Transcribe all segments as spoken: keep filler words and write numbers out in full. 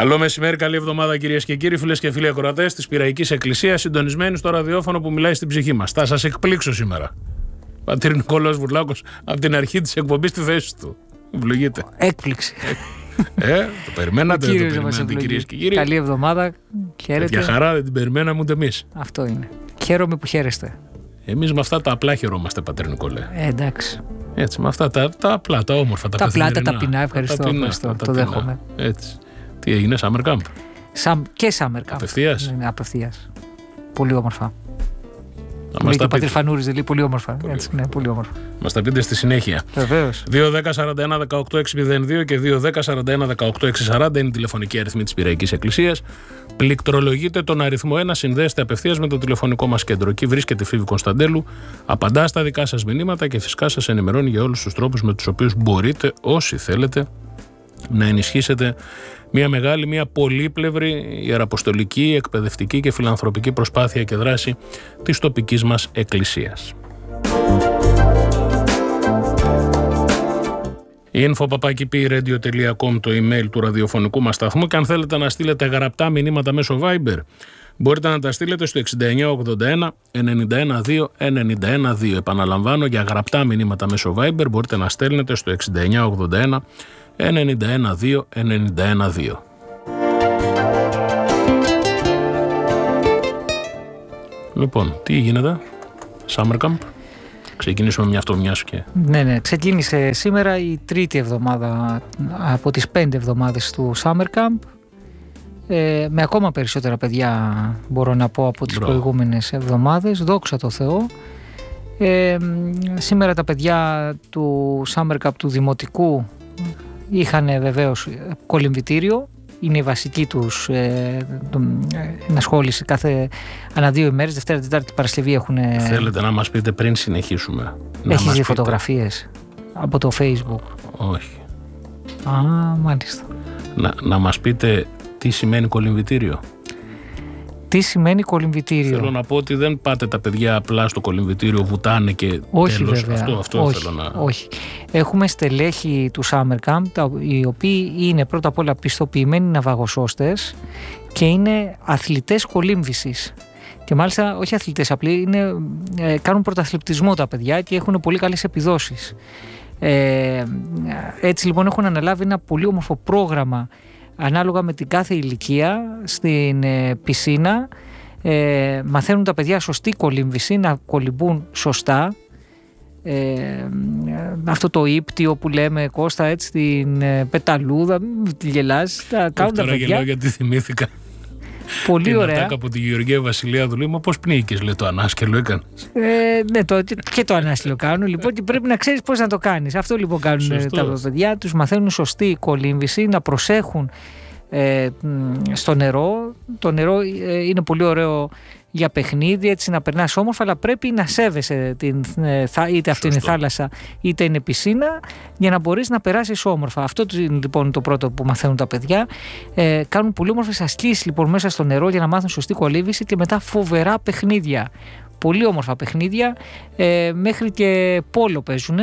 Καλό μεσημέρι, καλή εβδομάδα κυρίες και κύριοι, φίλες και φίλοι ακροατές της Πειραϊκής Εκκλησίας, συντονισμένοι στο ραδιόφωνο που μιλάει στην ψυχή μας. Θα σας εκπλήξω σήμερα. Πατήρ Νικόλαος Βουρλάκος από την αρχή της εκπομπής στη θέση του. Ευλογείτε. Έκπληξη. Ε, το περιμένατε, δεν το περιμένατε κυρίες και κύριοι. Καλή εβδομάδα, χαίρετε. Για χαρά δεν την περιμέναμε ούτε εμείς. Αυτό είναι. Χαίρομαι που χαίρεστε. Εμείς με αυτά τα απλά χαιρόμαστε, πατήρ Νικόλαε. Ε, εντάξει. Έτσι, με αυτά τα, τα απλά, τα όμορφα, τα, τα απλά, τα καθημερινά. ταπεινά, ευχαριστώ. Τα ταπεινά, ευχαριστώ, τα το ταπεινά. δέχομαι. Έτσι. Τι έγινε, Summer Camp? Σαν, και Summer Camp. Απευθείας. Ναι, απευθείας. Πολύ όμορφα. Να μας τα ο πατήρ πείτε. Φανούρης, δηλαδή, πολύ όμορφα. Πολύ Έτσι, ναι, πολύ όμορφα. Μας τα πείτε στη συνέχεια. Βεβαίως. δύο δέκα σαράντα ένα δεκαοκτώ εξακόσια δύο και δύο δέκα σαράντα ένα δεκαοκτώ εξακόσια σαράντα είναι η τηλεφωνική αριθμή της Πειραϊκής Εκκλησίας. Πληκτρολογείτε τον αριθμό ένα, συνδέστε απευθείας με το τηλεφωνικό μας κέντρο. Εκεί βρίσκεται η Φίβη Κωνσταντέλου, απαντά στα δικά σας μηνύματα και φυσικά σας ενημερώνει για όλους τους τρόπους με τους οποίους μπορείτε, όσοι θέλετε, να ενισχύσετε μια μεγάλη, μια πολύπλευρη ιεραποστολική, εκπαιδευτική και φιλανθρωπική προσπάθεια και δράση της τοπικής μας εκκλησίας. info παπάκι πι ρέιντιο τελεία κομ το email του ραδιοφωνικού μας σταθμού και αν θέλετε να στείλετε γραπτά μηνύματα μέσω Viber μπορείτε να τα στείλετε στο εξήντα εννιά ογδόντα ένα ενενήντα ένα δύο ενενήντα ένα δύο. Επαναλαμβάνω, για γραπτά μηνύματα μέσω Viber μπορείτε να στέλνετε στο εξήντα εννιά ογδόντα ένα ενενήντα ένα δύο ενενήντα ένα δύο. Λοιπόν, τι γίνεται, Summer Camp? Ξεκινήσουμε μια αυτό, μια σου και... Ναι, ναι. Ξεκίνησε σήμερα η τρίτη εβδομάδα από τις πέντε εβδομάδες του Summer Camp. Ε, με ακόμα περισσότερα παιδιά, μπορώ να πω, από τις Μπράβο. προηγούμενες εβδομάδες. Δόξα τω Θεώ. Ε, σήμερα τα παιδιά του Summer Camp του Δημοτικού είχαν βεβαίως κολυμβητήριο. Είναι η βασική τους ε, το, ε, ενασχόληση κάθε ανά δύο ημέρες, Δευτέρα, Τετάρτη, Παρασκευή έχουν... Θέλετε να μας πείτε πριν συνεχίσουμε? Έχεις δει φωτογραφίες από το Facebook? Όχι. Α, μάλιστα. Να, να μας πείτε τι σημαίνει κολυμβητήριο. Τι σημαίνει κολυμβητήριο? Θέλω να πω ότι δεν πάτε τα παιδιά απλά στο κολυμβητήριο, βουτάνε και όχι, τέλος. Βέβαια. Αυτό, αυτό όχι, θέλω να... όχι. Έχουμε στελέχη του Summer Camp, οι οποίοι είναι πρώτα απ' όλα πιστοποιημένοι ναυαγοσώστες και είναι αθλητές κολύμβησης. Και μάλιστα όχι αθλητές απλοί, είναι, ε, κάνουν πρωταθλητισμό τα παιδιά και έχουν πολύ καλές επιδόσεις. Ε, έτσι λοιπόν έχουν αναλάβει ένα πολύ όμορφο πρόγραμμα ανάλογα με την κάθε ηλικία στην ε, πισίνα. Ε, μαθαίνουν τα παιδιά σωστή κολύμβηση, να κολυμπούν σωστά. Ε, αυτό το ύπτιο που λέμε, Κώστα, έτσι, την ε, πεταλούδα, μην γελάς, τα κάνουν τα παιδιά. Γελάω γιατί θυμήθηκα πολύ την ωραία. ατάκα από τη Γεωργία Βασιλιάδου. Λέει, μα πώς πνίγηκες, λέει, το ανάσκελο έκανε. Ε, ναι, το, και το ανάσκελο κάνουν λοιπόν και πρέπει να ξέρεις πώς να το κάνεις. Αυτό λοιπόν κάνουν Σωστός. τα παιδιά, τους μαθαίνουν σωστή κολύμβηση, να προσέχουν ε, στο νερό. Το νερό ε, είναι πολύ ωραίο για παιχνίδι, έτσι να περνάς όμορφα, αλλά πρέπει να σέβεσαι την, ε, θα, είτε αυτή είναι θάλασσα είτε είναι πισίνα, για να μπορείς να περάσεις όμορφα. Αυτό είναι λοιπόν το πρώτο που μαθαίνουν τα παιδιά. Ε, κάνουν πολύ όμορφες ασκήσεις λοιπόν μέσα στο νερό για να μάθουν σωστή κολύμβηση και μετά φοβερά παιχνίδια. Πολύ όμορφα παιχνίδια, ε, μέχρι και πόλο παίζουν,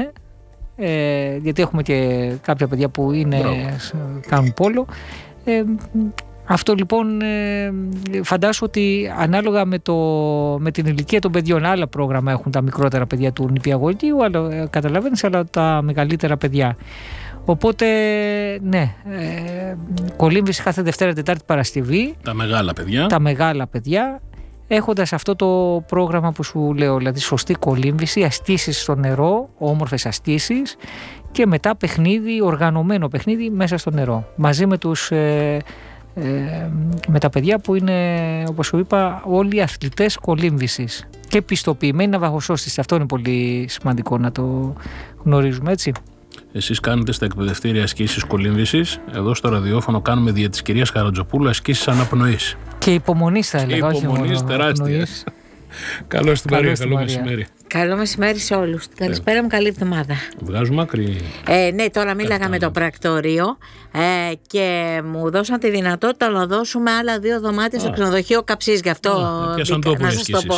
ε, γιατί έχουμε και κάποια παιδιά που είναι, κάνουν πόλο. Ε, Αυτό λοιπόν ε, φαντάσου ότι ανάλογα με, το, με την ηλικία των παιδιών, άλλα πρόγραμμα έχουν τα μικρότερα παιδιά του νηπιαγωγείου, αλλά ε, καταλαβαίνεις, αλλά τα μεγαλύτερα παιδιά. Οπότε ναι, ε, κολύμβηση κάθε Δευτέρα, Τετάρτη, Παρασκευή. Τα μεγάλα παιδιά. Τα μεγάλα παιδιά, έχοντας αυτό το πρόγραμμα που σου λέω, δηλαδή σωστή κολύμβηση, ασκήσεις στο νερό, όμορφες ασκήσεις και μετά παιχνίδι, οργανωμένο παιχνίδι μέσα στο νερό. Μαζί με τους... Ε, Ε, με τα παιδιά που είναι, όπως σου είπα, όλοι αθλητές κολύμβησης και πιστοποιημένοι ναυαγοσώστες. Αυτό είναι πολύ σημαντικό να το γνωρίζουμε, έτσι. Εσείς κάνετε στα εκπαιδευτήρια ασκήσεις κολύμβησης. Εδώ στο ραδιόφωνο κάνουμε δια της κυρίας Χαρατζοπούλου ασκήσεις αναπνοής. Και υπομονής θα έλεγα. Και υπομονής τεράστια. Καλώς την Μαρία, καλό μεσημέρι. Καλό μεσημέρι σε όλους. Καλησπέρα μου, καλή εβδομάδα. Βγάζουμε άκρη. Ε, ναι, τώρα μίλαγα με το πρακτορείο ε, και μου δώσαν τη δυνατότητα να δώσουμε άλλα δύο δωμάτια στο ξενοδοχείο Καψής. Γι' αυτό μπήκα, να σας το πω.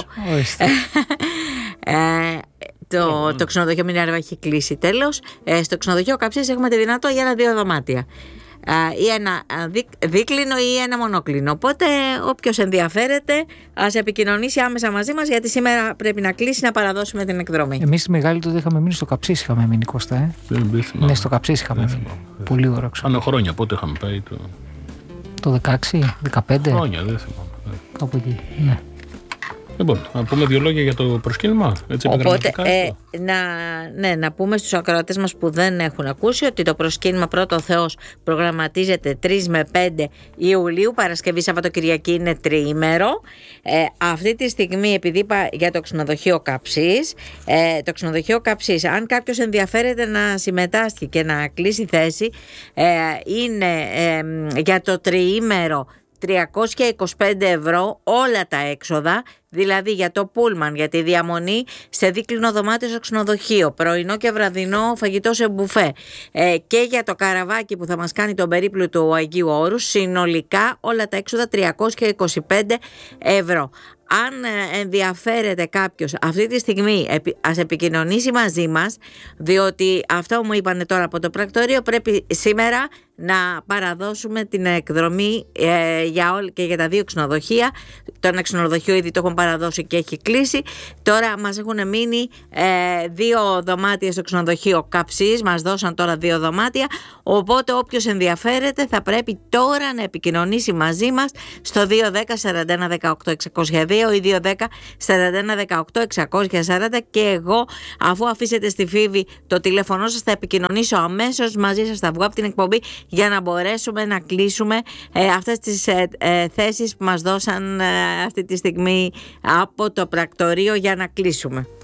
ε, το, το ξενοδοχείο Μινέρβα έχει κλείσει τέλος. Ε, στο ξενοδοχείο Καψής έχουμε τη δυνατότητα για άλλα δύο δωμάτια. ή ένα δίκλινο ή ένα μονόκλινο. Οπότε όποιος ενδιαφέρεται ας επικοινωνήσει άμεσα μαζί μας, γιατί σήμερα πρέπει να κλείσει να παραδώσουμε την εκδρομή. Εμείς στη Μεγάλη τότε είχαμε μείνει στο Καψής, είχαμε μείνει, Κώστα. Ε? Δεν ναι, στο Καψής είχαμε μείνει. Πολύ ωραίο. Άνω χρόνια, πότε είχαμε πάει το... Το δεκαέξι, δεκαπέντε. Χρόνια, δεν θυμάμαι. Κάπου εκεί, ναι. Λοιπόν, να πούμε δύο λόγια για το προσκύνημα. Έτσι, Οπότε, ε, να, ναι, να πούμε στους ακροατές μας που δεν έχουν ακούσει ότι το προσκύνημα Πρώτο Θεός προγραμματίζεται τρεις με πέντε Ιουλίου, Παρασκευή Σαββατοκυριακή είναι τριήμερο. Ε, αυτή τη στιγμή, επειδή είπα για το ξενοδοχείο Καψής, ε, το ξενοδοχείο Καψής, αν κάποιος ενδιαφέρεται να συμμετάσχει και να κλείσει θέση, ε, είναι ε, για το τριήμερο τριακόσια είκοσι πέντε ευρώ όλα τα έξοδα, δηλαδή για το πούλμαν, για τη διαμονή σε δίκλινο δωμάτιο στο ξενοδοχείο, πρωινό και βραδινό φαγητό σε μπουφέ, ε, και για το καραβάκι που θα μας κάνει τον περίπλου του Αγίου Όρους, συνολικά όλα τα έξοδα τριακόσια είκοσι πέντε ευρώ. Αν ενδιαφέρεται κάποιος αυτή τη στιγμή, ας επικοινωνήσει μαζί μας, διότι αυτό μου είπανε τώρα από το πρακτορείο, πρέπει σήμερα να παραδώσουμε την εκδρομή ε, για όλ, και για τα δύο ξενοδοχεία. Το ένα ξενοδοχείο ήδη το έχουν παραδώσει και έχει κλείσει. Τώρα μας έχουν μείνει ε, δύο δωμάτια στο ξενοδοχείο Καψής, μας δώσαν τώρα δύο δωμάτια, οπότε όποιος ενδιαφέρεται θα πρέπει τώρα να επικοινωνήσει μαζί μας στο δύο ένα μηδέν σαράντα ένα δεκαοκτώ εξακόσια δύο ή δύο ένα μηδέν σαράντα ένα δεκαοκτώ εξακόσια σαράντα, και εγώ, αφού αφήσετε στη Φίβη το τηλέφωνό σας, θα επικοινωνήσω αμέσως μαζί σας, θα βγω από την εκπομπή για να μπορέσουμε να κλείσουμε ε, αυτές τις ε, ε, θέσεις που μας δώσαν ε, αυτή τη στιγμή από το πρακτορείο για να κλείσουμε.